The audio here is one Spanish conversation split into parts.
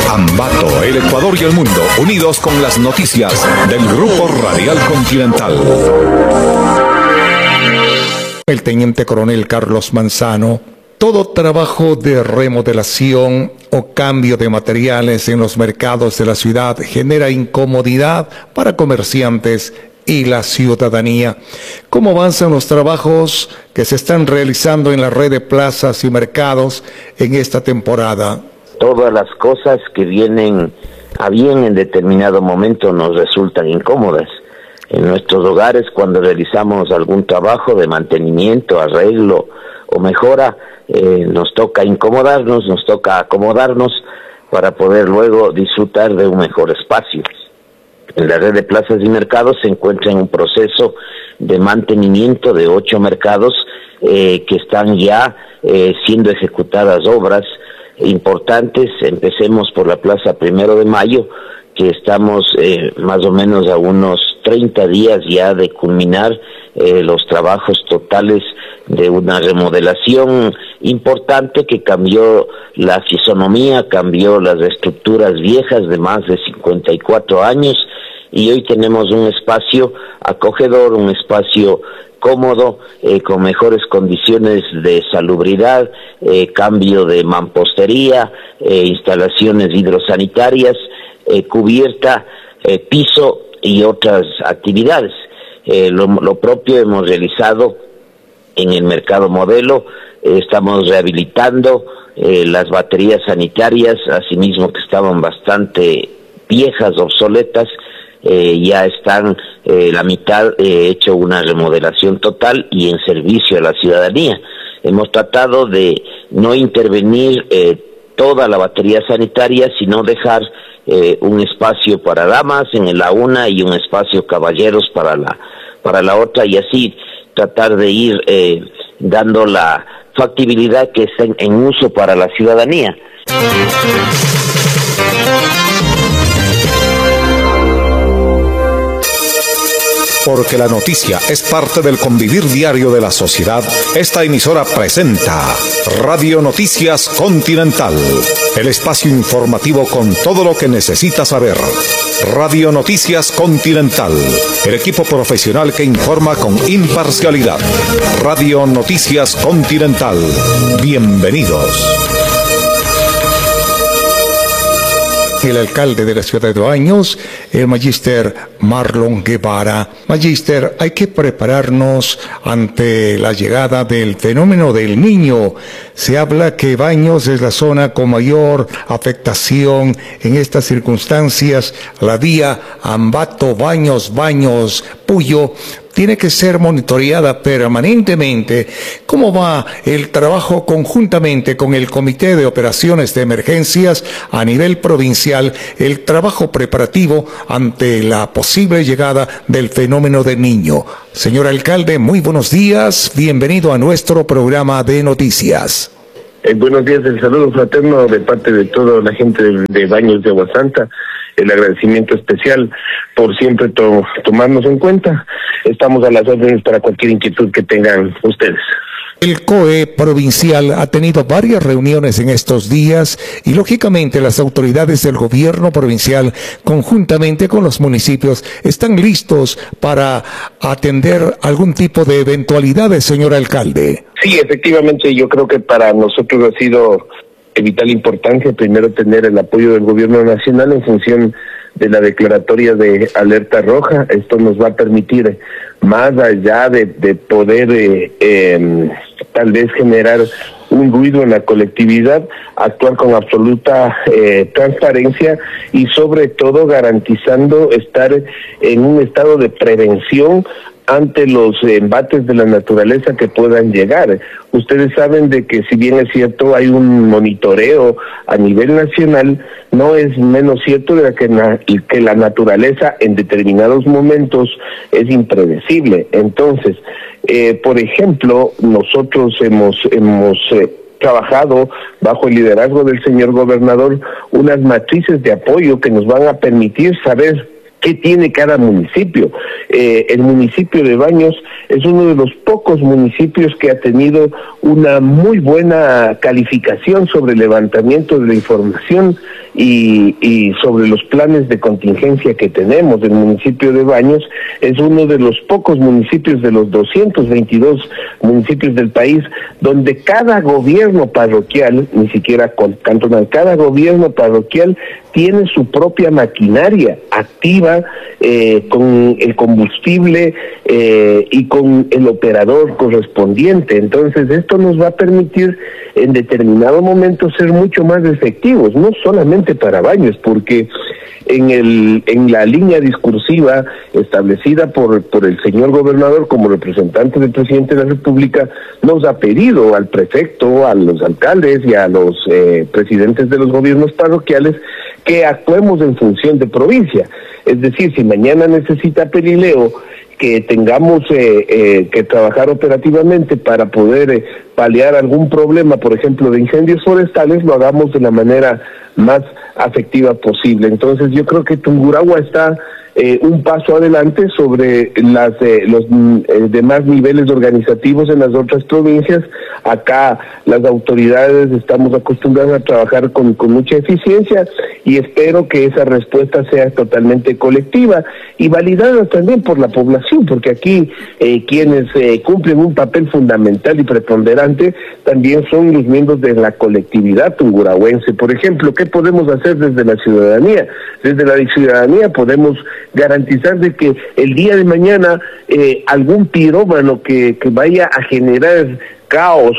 Ambato, el Ecuador y el mundo, unidos con las noticias del Grupo Radial Continental. El teniente coronel Carlos Manzano: todo trabajo de remodelación o cambio de materiales en los mercados de la ciudad genera incomodidad para comerciantes y la ciudadanía. ¿Cómo avanzan los trabajos que se están realizando en la red de plazas y mercados en esta temporada? Todas las cosas que vienen a bien en determinado momento nos resultan incómodas. En nuestros hogares, cuando realizamos algún trabajo de mantenimiento, arreglo o mejora, nos toca incomodarnos, nos toca acomodarnos para poder luego disfrutar de un mejor espacio. En la red de plazas y mercados se encuentra en un proceso de mantenimiento de 8 mercados que están ya siendo ejecutadas obras importantes. Empecemos por la Plaza 1 de Mayo, que estamos más o menos a unos 30 días ya de culminar los trabajos totales de una remodelación importante que cambió la fisonomía, cambió las estructuras viejas de más de 54 años, y hoy tenemos un espacio acogedor, un espacio cómodo, con mejores condiciones de salubridad, cambio de mampostería, instalaciones hidrosanitarias, cubierta, piso y otras actividades. Lo propio hemos realizado en el mercado modelo. Estamos rehabilitando las baterías sanitarias, asimismo que estaban bastante viejas, obsoletas. Ya están la mitad hecho una remodelación total y en servicio a la ciudadanía. Hemos tratado de no intervenir toda la batería sanitaria, sino dejar un espacio para damas en la una y un espacio caballeros para la otra, y así tratar de ir dando la factibilidad que está en uso para la ciudadanía. Porque la noticia es parte del convivir diario de la sociedad, esta emisora presenta Radio Noticias Continental, el espacio informativo con todo lo que necesitas saber. Radio Noticias Continental, el equipo profesional que informa con imparcialidad. Radio Noticias Continental, bienvenidos. El alcalde de la ciudad de Baños, el magíster Marlon Guevara. Magíster, hay que prepararnos ante la llegada del fenómeno del Niño. Se habla que Baños es la zona con mayor afectación en estas circunstancias. La vía Ambato, Baños, Puyo tiene que ser monitoreada permanentemente. ¿Cómo va el trabajo conjuntamente con el Comité de Operaciones de Emergencias a nivel provincial, el trabajo preparativo ante la posible llegada del fenómeno del Niño? Señor alcalde, muy buenos días, bienvenido a nuestro programa de noticias. Buenos días, el saludo fraterno de parte de toda la gente de Baños de Agua Santa. El agradecimiento especial por siempre tomarnos en cuenta. Estamos a las órdenes para cualquier inquietud que tengan ustedes. El COE provincial ha tenido varias reuniones en estos días y lógicamente las autoridades del gobierno provincial, conjuntamente con los municipios, están listos para atender algún tipo de eventualidades, señor alcalde. Sí, efectivamente, yo creo que para nosotros ha sido de vital importancia primero tener el apoyo del gobierno nacional en función de la declaratoria de alerta roja. Esto nos va a permitir, más allá de poder tal vez generar un ruido en la colectividad, actuar con absoluta transparencia y sobre todo garantizando estar en un estado de prevención ante los embates de la naturaleza que puedan llegar. Ustedes saben de que si bien es cierto hay un monitoreo a nivel nacional, no es menos cierto de que la naturaleza en determinados momentos es impredecible. Entonces, por ejemplo, nosotros hemos trabajado bajo el liderazgo del señor gobernador unas matrices de apoyo que nos van a permitir saber ¿Qué tiene cada municipio? El municipio de Baños es uno de los pocos municipios que ha tenido una muy buena calificación sobre el levantamiento de la información y sobre los planes de contingencia que tenemos. El municipio de Baños es uno de los pocos municipios de los 222 municipios del país donde cada gobierno parroquial, ni siquiera cantonal, cada gobierno parroquial tiene su propia maquinaria activa con el combustible y con el operador correspondiente. Entonces esto nos va a permitir en determinado momento ser mucho más efectivos, no solamente para Baños, porque en la línea discursiva establecida por el señor gobernador como representante del presidente de la República, nos ha pedido al prefecto, a los alcaldes y a los presidentes de los gobiernos parroquiales que actuemos en función de provincia. Es decir, si mañana necesita Pelileo que tengamos que trabajar operativamente para poder paliar algún problema, por ejemplo, de incendios forestales, lo hagamos de la manera más afectiva posible. Entonces yo creo que Tungurahua está un paso adelante sobre los demás niveles organizativos en las otras provincias. Acá las autoridades estamos acostumbradas a trabajar con mucha eficiencia y espero que esa respuesta sea totalmente colectiva y validada también por la población, porque aquí quienes cumplen un papel fundamental y preponderante también son los miembros de la colectividad tungurahuense. Por ejemplo, ¿qué podemos hacer desde la ciudadanía? Desde la ciudadanía podemos garantizar de que el día de mañana algún pirómano que vaya a generar caos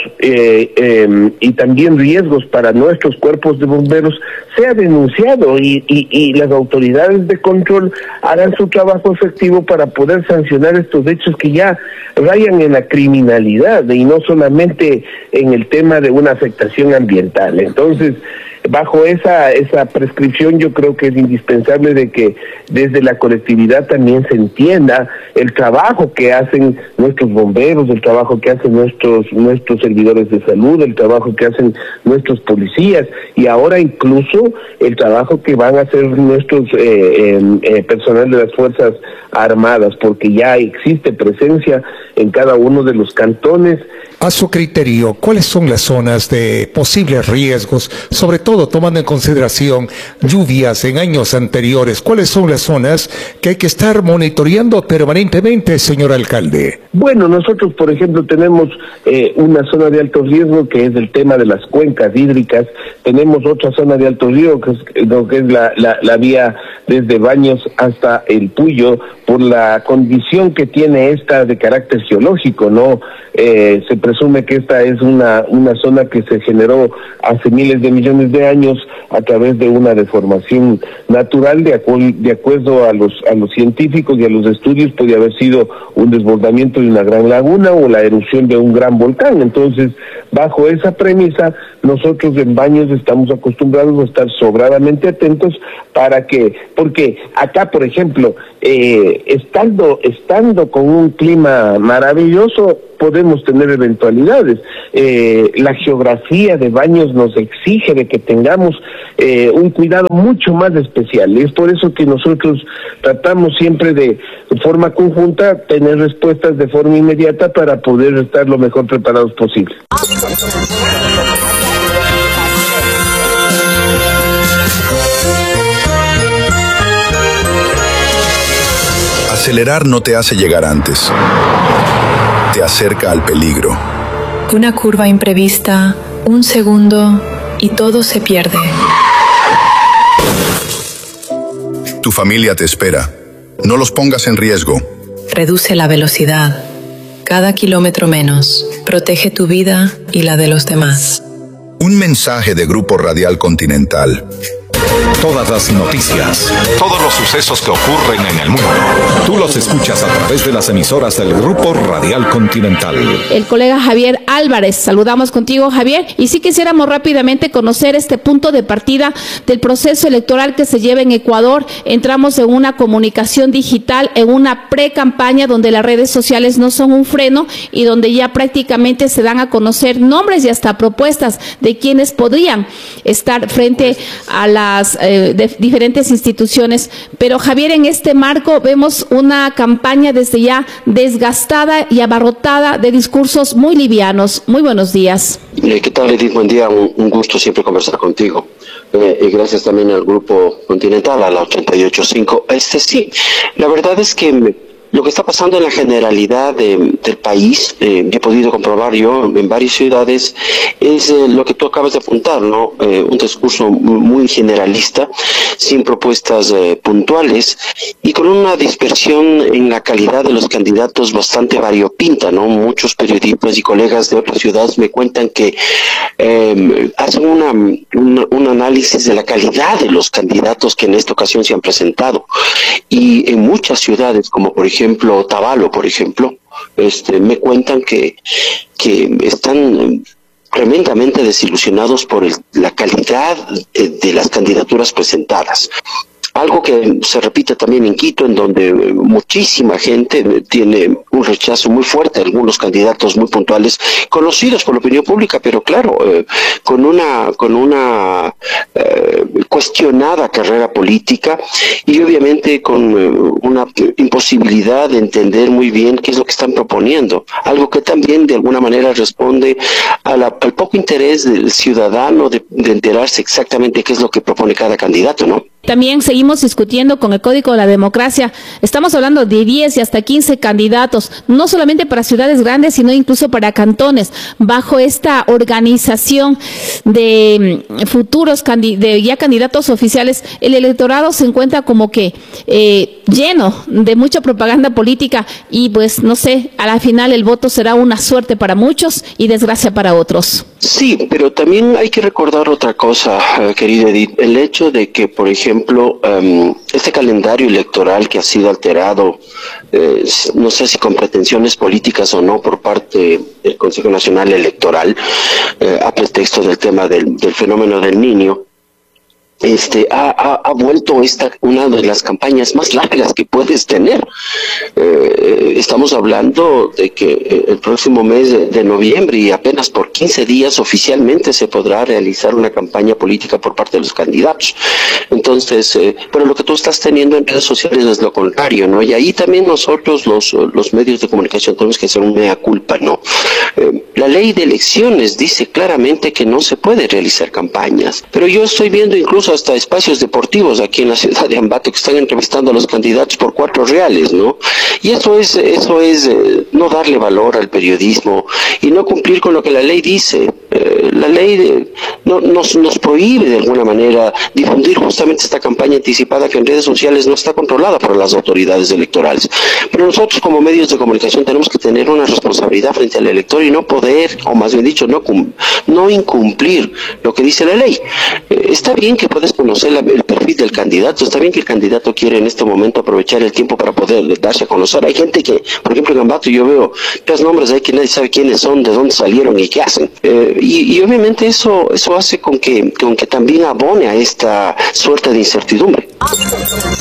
y también riesgos para nuestros cuerpos de bomberos sea denunciado y las autoridades de control hagan su trabajo efectivo para poder sancionar estos hechos que ya rayan en la criminalidad y no solamente en el tema de una afectación ambiental. Entonces, bajo esa prescripción yo creo que es indispensable de que desde la colectividad también se entienda el trabajo que hacen nuestros bomberos, el trabajo que hacen nuestros servidores de salud, el trabajo que hacen nuestros policías y ahora incluso el trabajo que van a hacer nuestros personal de las Fuerzas Armadas, porque ya existe presencia en cada uno de los cantones. A su criterio, ¿cuáles son las zonas de posibles riesgos, sobre todo tomando en consideración lluvias en años anteriores? ¿Cuáles son las zonas que hay que estar monitoreando permanentemente, señor alcalde? Bueno, nosotros, por ejemplo, tenemos una zona de alto riesgo que es el tema de las cuencas hídricas. Tenemos otra zona de alto riesgo que es la vía desde Baños hasta El Puyo, por la condición que tiene esta de carácter geológico, ¿no? Se presume que esta es una zona que se generó hace miles de millones de años a través de una deformación natural. De acuerdo a los científicos y a los estudios, podría haber sido un desbordamiento de una gran laguna o la erupción de un gran volcán. Entonces, bajo esa premisa, nosotros en Baños estamos acostumbrados a estar sobradamente atentos porque acá, por ejemplo, estando con un clima maravilloso, podemos tener eventualidades. La geografía de Baños nos exige de que tengamos un cuidado mucho más especial. Es por eso que nosotros tratamos siempre de forma conjunta tener respuestas de forma inmediata para poder estar lo mejor preparados posible. Acelerar no te hace llegar antes. Te acerca al peligro. Una curva imprevista, un segundo y todo se pierde. Tu familia te espera. No los pongas en riesgo. Reduce la velocidad. Cada kilómetro menos. Protege tu vida y la de los demás. Un mensaje de Grupo Radial Continental. Todas las noticias, todos los sucesos que ocurren en el mundo, tú los escuchas a través de las emisoras del Grupo Radial Continental. El colega Javier Álvarez, saludamos contigo, Javier, y sí quisiéramos rápidamente conocer este punto de partida del proceso electoral que se lleva en Ecuador. Entramos en una comunicación digital, en una pre-campaña donde las redes sociales no son un freno y donde ya prácticamente se dan a conocer nombres y hasta propuestas de quienes podrían estar frente a las de diferentes instituciones. Pero Javier, en este marco vemos una campaña desde ya desgastada y abarrotada de discursos muy livianos. Muy buenos días. ¿Qué tal, Edith? Buen día, un gusto siempre conversar contigo. Y gracias también al Grupo Continental, a la 88.5. Sí, la verdad es que lo que está pasando en la generalidad del país, he podido comprobar yo en varias ciudades, es lo que tú acabas de apuntar, ¿no? Un discurso muy generalista, sin propuestas puntuales y con una dispersión en la calidad de los candidatos bastante variopinta, ¿no? Muchos periodistas y colegas de otras ciudades me cuentan que hacen un análisis de la calidad de los candidatos que en esta ocasión se han presentado. Y en muchas ciudades, como por ejemplo Otavalo, por ejemplo, me cuentan que están tremendamente desilusionados por la calidad de las candidaturas presentadas. Algo que se repite también en Quito, en donde muchísima gente tiene un rechazo muy fuerte a algunos candidatos muy puntuales, conocidos por la opinión pública, pero claro, con una cuestionada carrera política y obviamente con una imposibilidad de entender muy bien qué es lo que están proponiendo. Algo que también de alguna manera responde al poco interés del ciudadano de enterarse exactamente qué es lo que propone cada candidato, ¿no? También seguimos discutiendo con el Código de la Democracia. Estamos hablando de 10 y hasta 15 candidatos, no solamente para ciudades grandes, sino incluso para cantones. Bajo esta organización de futuros ya candidatos oficiales, el electorado se encuentra como que lleno de mucha propaganda política y pues no sé, a la final el voto será una suerte para muchos y desgracia para otros. Sí, pero también hay que recordar otra cosa, querida Edith, el hecho de que, por ejemplo, este calendario electoral que ha sido alterado, no sé si con pretensiones políticas o no por parte del Consejo Nacional Electoral, a pretexto del tema del fenómeno del Niño, ha vuelto una de las campañas más largas que puedes tener. Estamos hablando de que el próximo mes de noviembre y apenas por 15 días oficialmente se podrá realizar una campaña política por parte de los candidatos. Entonces, pero lo que tú estás teniendo en redes sociales es lo contrario, ¿no? Y ahí también nosotros, los medios de comunicación, tenemos que hacer un mea culpa, ¿no? La ley de elecciones dice claramente que no se puede realizar campañas, pero yo estoy viendo incluso hasta espacios deportivos aquí en la ciudad de Ambato que están entrevistando a los candidatos por 4 reales, ¿no? Y eso es no darle valor al periodismo y no cumplir con lo que la ley dice. La ley nos prohíbe de alguna manera difundir justamente esta campaña anticipada que en redes sociales no está controlada por las autoridades electorales. Pero nosotros como medios de comunicación tenemos que tener una responsabilidad frente al elector y no poder, o más bien dicho, no incumplir lo que dice la ley. Está bien que puedes conocer el perfil del candidato, está bien que el candidato quiere en este momento aprovechar el tiempo para poder darse a conocer. Hay gente que, por ejemplo en Ambato yo veo 3 nombres ahí que nadie sabe quiénes son, de dónde salieron y qué hacen. Y obviamente eso hace con que también abone a esta suerte de incertidumbre.